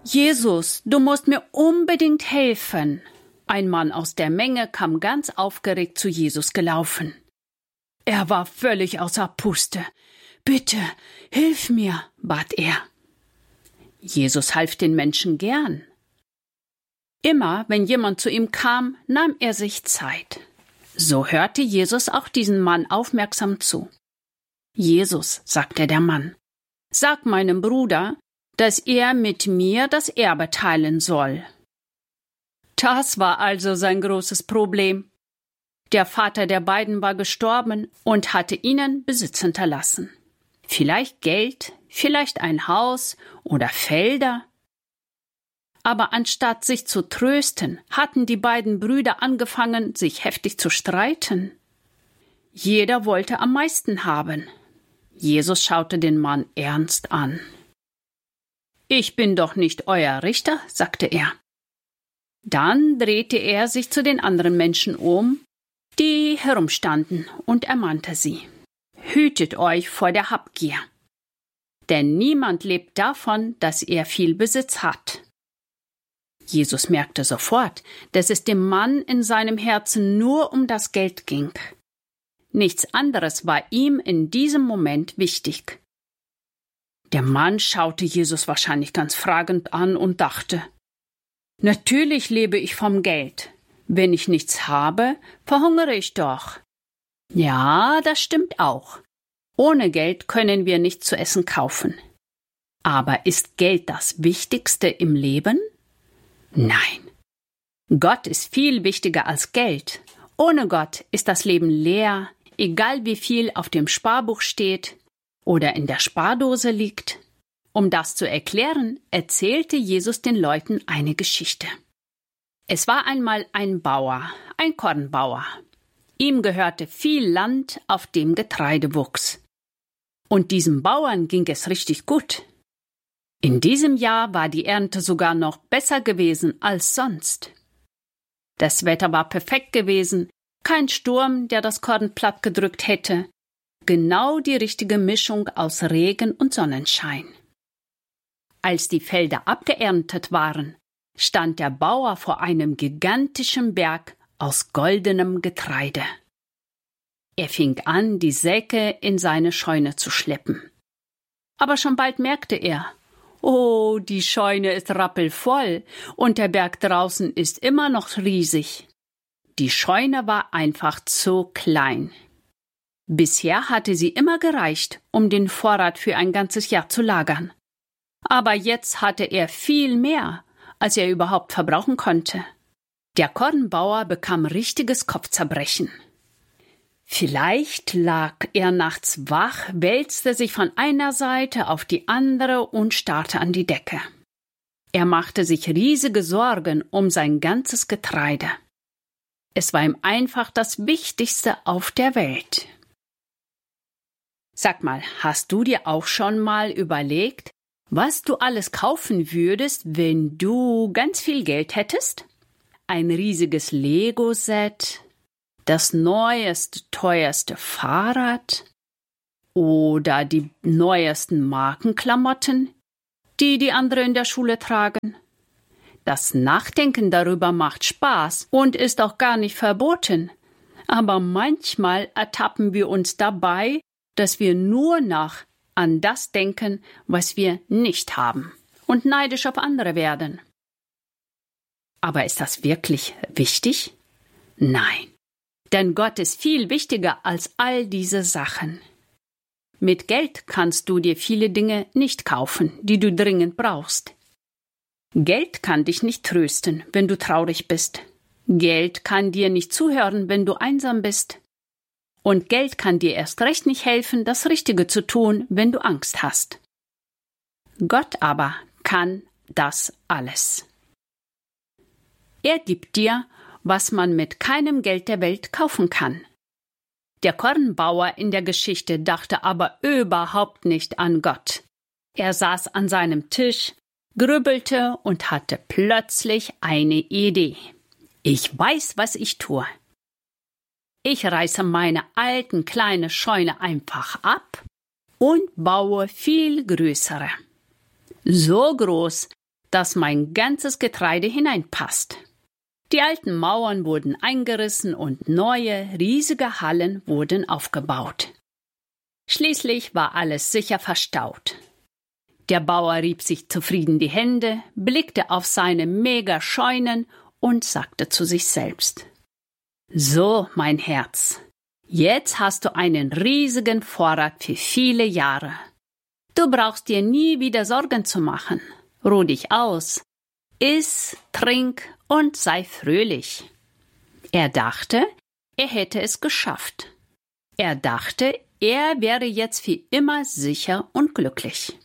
Jesus, du musst mir unbedingt helfen. Ein Mann aus der Menge kam ganz aufgeregt zu Jesus gelaufen. Er war völlig außer Puste. »Bitte, hilf mir«, bat er. Jesus half den Menschen gern. Immer, wenn jemand zu ihm kam, nahm er sich Zeit. So hörte Jesus auch diesen Mann aufmerksam zu. »Jesus«, sagte der Mann, »sag meinem Bruder, dass er mit mir das Erbe teilen soll.« Das war also sein großes Problem. Der Vater der beiden war gestorben und hatte ihnen Besitz hinterlassen. Vielleicht Geld, vielleicht ein Haus oder Felder. Aber anstatt sich zu trösten, hatten die beiden Brüder angefangen, sich heftig zu streiten. Jeder wollte am meisten haben. Jesus schaute den Mann ernst an. »Ich bin doch nicht euer Richter«, sagte er. Dann drehte er sich zu den anderen Menschen um, die herumstanden, und ermahnte sie: »Hütet euch vor der Habgier. Denn niemand lebt davon, dass er viel Besitz hat.« Jesus merkte sofort, dass es dem Mann in seinem Herzen nur um das Geld ging. Nichts anderes war ihm in diesem Moment wichtig. Der Mann schaute Jesus wahrscheinlich ganz fragend an und dachte: »Natürlich lebe ich vom Geld. Wenn ich nichts habe, verhungere ich doch.« Ja, das stimmt auch. Ohne Geld können wir nichts zu essen kaufen. Aber ist Geld das Wichtigste im Leben? Nein. Gott ist viel wichtiger als Geld. Ohne Gott ist das Leben leer, egal wie viel auf dem Sparbuch steht oder in der Spardose liegt. Um das zu erklären, erzählte Jesus den Leuten eine Geschichte. Es war einmal ein Bauer, ein Kornbauer. Ihm gehörte viel Land, auf dem Getreide wuchs. Und diesem Bauern ging es richtig gut. In diesem Jahr war die Ernte sogar noch besser gewesen als sonst. Das Wetter war perfekt gewesen, kein Sturm, der das Korn plattgedrückt hätte. Genau die richtige Mischung aus Regen und Sonnenschein. Als die Felder abgeerntet waren, stand der Bauer vor einem gigantischen Berg aus goldenem Getreide. Er fing an, die Säcke in seine Scheune zu schleppen. Aber schon bald merkte er: Oh, die Scheune ist rappelvoll und der Berg draußen ist immer noch riesig. Die Scheune war einfach zu klein. Bisher hatte sie immer gereicht, um den Vorrat für ein ganzes Jahr zu lagern. Aber jetzt hatte er viel mehr, als er überhaupt verbrauchen konnte. Der Kornbauer bekam richtiges Kopfzerbrechen. Vielleicht lag er nachts wach, wälzte sich von einer Seite auf die andere und starrte an die Decke. Er machte sich riesige Sorgen um sein ganzes Getreide. Es war ihm einfach das Wichtigste auf der Welt. Sag mal, hast du dir auch schon mal überlegt, was du alles kaufen würdest, wenn du ganz viel Geld hättest? Ein riesiges Lego-Set, das neueste, teuerste Fahrrad oder die neuesten Markenklamotten, die andere in der Schule tragen. Das Nachdenken darüber macht Spaß und ist auch gar nicht verboten. Aber manchmal ertappen wir uns dabei, dass wir nur noch an das denken, was wir nicht haben, und neidisch auf andere werden. Aber ist das wirklich wichtig? Nein, denn Gott ist viel wichtiger als all diese Sachen. Mit Geld kannst du dir viele Dinge nicht kaufen, die du dringend brauchst. Geld kann dich nicht trösten, wenn du traurig bist. Geld kann dir nicht zuhören, wenn du einsam bist. Und Geld kann dir erst recht nicht helfen, das Richtige zu tun, wenn du Angst hast. Gott aber kann das alles. Er gibt dir, was man mit keinem Geld der Welt kaufen kann. Der Kornbauer in der Geschichte dachte aber überhaupt nicht an Gott. Er saß an seinem Tisch, grübelte und hatte plötzlich eine Idee. Ich weiß, was ich tue. Ich reiße meine alten kleine Scheune einfach ab und baue viel größere. So groß, dass mein ganzes Getreide hineinpasst. Die alten Mauern wurden eingerissen und neue, riesige Hallen wurden aufgebaut. Schließlich war alles sicher verstaut. Der Bauer rieb sich zufrieden die Hände, blickte auf seine Mega-Scheunen und sagte zu sich selbst: »So, mein Herz, jetzt hast du einen riesigen Vorrat für viele Jahre. Du brauchst dir nie wieder Sorgen zu machen. Ruh dich aus, iss, trink und sei fröhlich.« Er dachte, er hätte es geschafft. Er dachte, er wäre jetzt für immer sicher und glücklich.